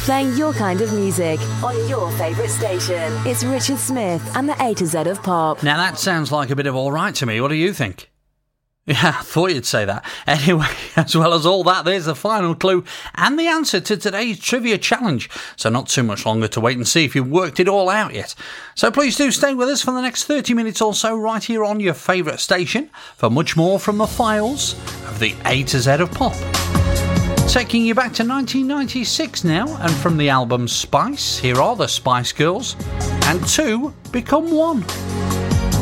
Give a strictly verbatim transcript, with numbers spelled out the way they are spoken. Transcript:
Playing your kind of music on your favourite station. It's Richard Smith and the A to Z of Pop. Now that sounds like a bit of all right to me. What do you think? Yeah, I thought you'd say that. Anyway, as well as all that, there's the final clue and the answer to today's trivia challenge. So not too much longer to wait and see if you've worked it all out yet. So please do stay with us for the next thirty minutes or so right here on your favourite station for much more from the files of the A to Z of Pop. Taking you back to nineteen ninety-six now, and from the album Spice, here are the Spice Girls, and Two Become One.